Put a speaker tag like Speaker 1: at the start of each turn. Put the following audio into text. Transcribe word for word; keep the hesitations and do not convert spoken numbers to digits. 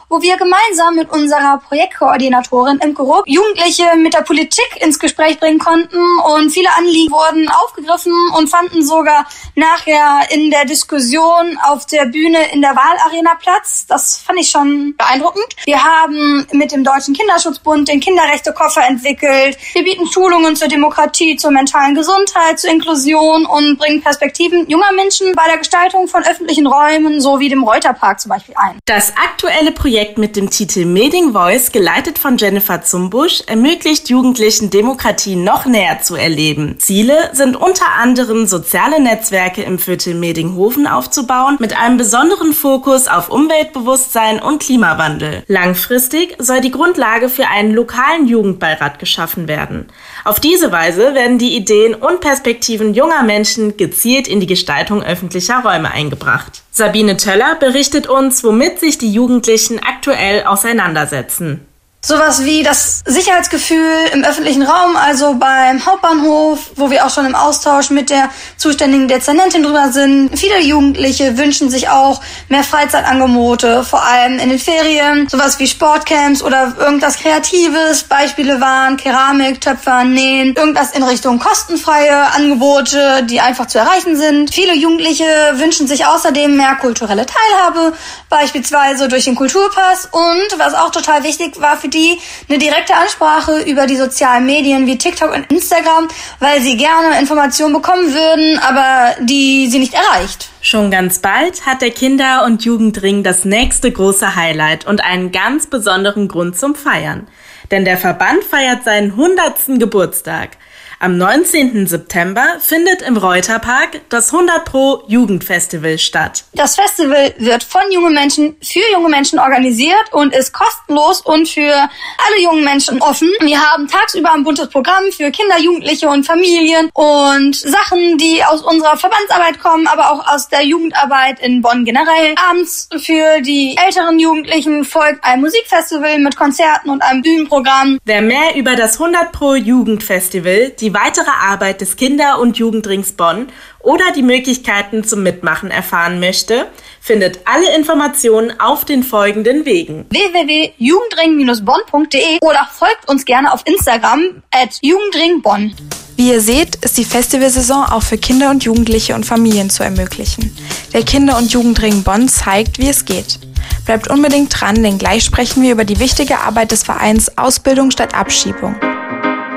Speaker 1: wo wir gemeinsam mit unserer Projektkoordinatorin Imke Rupp Jugendliche mit der Politik ins Gespräch bringen konnten und viele Anliegen wurden aufgegriffen und fanden sogar nachher in der Diskussion auf der Bühne in der Wahlarena Platz. Das fand ich schon beeindruckend. Wir haben mit dem Deutschen Kinderschutzbund den Kinderrechtekoffer entwickelt. Wir bieten Schulungen zur Demokratie, zur mentalen Gesundheit, zur Inklusion und bringen Perspektiven junger Menschen bei der Gestaltung von öffentlichen Räumen, so wie dem Reuterpark zum Beispiel ein.
Speaker 2: Das aktuelle Projekt mit dem Titel Meding Voice, geleitet von Jennifer Zumbusch, ermöglicht Jugendlichen, Demokratie noch näher zu erleben. Ziele sind unter anderem, soziale Netzwerke im Viertel Medinghofen aufzubauen, mit einem besonderen Fokus auf Umweltbewusstsein und Klimawandel. Langfristig soll die Grundlage für einen lokalen Jugendbeirat geschaffen werden. Auf diese Weise werden die Ideen und Perspektiven junger Menschen gezielt in die Gestaltung öffentlicher Räume eingebracht. Sabine Töller berichtet uns, womit sich die Jugendlichen aktuell auseinandersetzen.
Speaker 1: Sowas wie das Sicherheitsgefühl im öffentlichen Raum, also beim Hauptbahnhof, wo wir auch schon im Austausch mit der zuständigen Dezernentin drüber sind. Viele Jugendliche wünschen sich auch mehr Freizeitangebote, vor allem in den Ferien. Sowas wie Sportcamps oder irgendwas Kreatives. Beispiele waren Keramik, Töpfern, Nähen. Irgendwas in Richtung kostenfreie Angebote, die einfach zu erreichen sind. Viele Jugendliche wünschen sich außerdem mehr kulturelle Teilhabe, beispielsweise durch den Kulturpass. Und was auch total wichtig war für die, eine direkte Ansprache über die sozialen Medien wie TikTok und Instagram, weil sie gerne Informationen bekommen würden, aber die sie nicht erreicht.
Speaker 2: Schon ganz bald hat der Kinder- und Jugendring das nächste große Highlight und einen ganz besonderen Grund zum Feiern. Denn der Verband feiert seinen hundertsten Geburtstag. Am neunzehnten September findet im Reuterpark das hundert Pro Jugendfestival statt.
Speaker 1: Das Festival wird von jungen Menschen für junge Menschen organisiert und ist kostenlos und für alle jungen Menschen offen. Wir haben tagsüber ein buntes Programm für Kinder, Jugendliche und Familien und Sachen, die aus unserer Verbandsarbeit kommen, aber auch aus der Jugendarbeit in Bonn generell. Abends für die älteren Jugendlichen folgt ein Musikfestival mit Konzerten und einem Bühnenprogramm.
Speaker 2: Wer mehr über das hundert Pro Jugendfestival, die weitere Arbeit des Kinder- und Jugendrings Bonn oder die Möglichkeiten zum Mitmachen erfahren möchte, findet alle Informationen auf den folgenden Wegen:
Speaker 1: w w w punkt jugendring Bindestrich bonn punkt d e oder folgt uns gerne auf Instagram at jugendringbonn.
Speaker 3: Wie ihr seht, ist die Festivalsaison auch für Kinder und Jugendliche und Familien zu ermöglichen. Der Kinder- und Jugendring Bonn zeigt, wie es geht. Bleibt unbedingt dran, denn gleich sprechen wir über die wichtige Arbeit des Vereins Ausbildung statt Abschiebung.